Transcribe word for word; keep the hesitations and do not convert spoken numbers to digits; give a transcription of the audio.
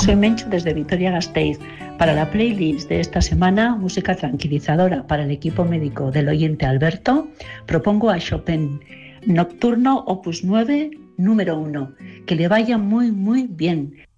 Soy Menchu desde Vitoria-Gasteiz. Para la playlist de esta semana, música tranquilizadora para el equipo médico del oyente Alberto, propongo a Chopin, Nocturno Opus nueve, número uno. Que le vaya muy, muy bien.